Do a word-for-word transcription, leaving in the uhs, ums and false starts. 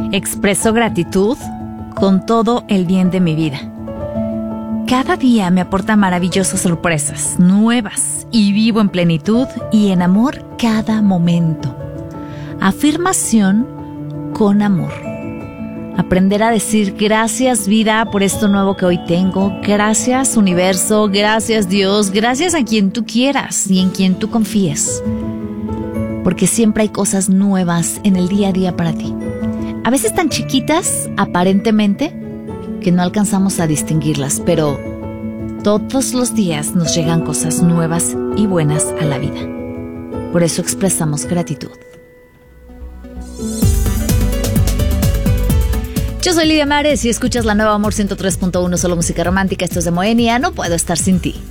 Expreso gratitud con todo el bien de mi vida. Cada día me aporta maravillosas sorpresas, nuevas, y vivo en plenitud y en amor cada momento. Afirmación con amor. Aprender a decir gracias vida por esto nuevo que hoy tengo, gracias universo, gracias Dios, gracias a quien tú quieras y en quien tú confíes. Porque siempre hay cosas nuevas en el día a día para ti. A veces tan chiquitas, aparentemente, que no alcanzamos a distinguirlas, pero todos los días nos llegan cosas nuevas y buenas a la vida. Por eso expresamos gratitud. Yo soy Lidia Mares y escuchas la nueva Amor ciento tres punto uno, solo música romántica. Esto es de Moenia, no puedo estar sin ti.